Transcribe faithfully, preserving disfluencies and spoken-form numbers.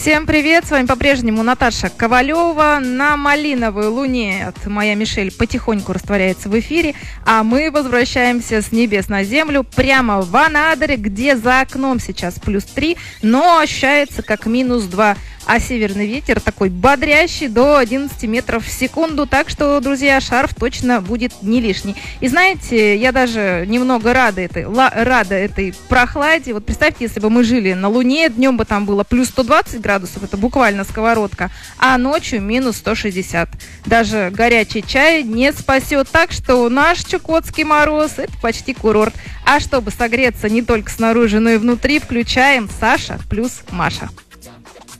Всем привет, с вами по-прежнему Наташа Ковалева. На малиновой луне моя Мишель потихоньку растворяется в эфире, а мы возвращаемся с небес на землю прямо в Анадыре, где за окном сейчас плюс три, но ощущается как минус два. А северный ветер такой бодрящий до одиннадцати метров в секунду. Так что, друзья, шарф точно будет не лишний. И знаете, я даже немного рада этой, ла, рада этой прохладе. Вот представьте, если бы мы жили на Луне, днем бы там было плюс сто двадцать градусов, это буквально сковородка, а ночью минус сто шестьдесят. Даже горячий чай не спасет. Так что наш чукотский мороз – это почти курорт. А чтобы согреться не только снаружи, но и внутри, включаем Саша плюс Маша.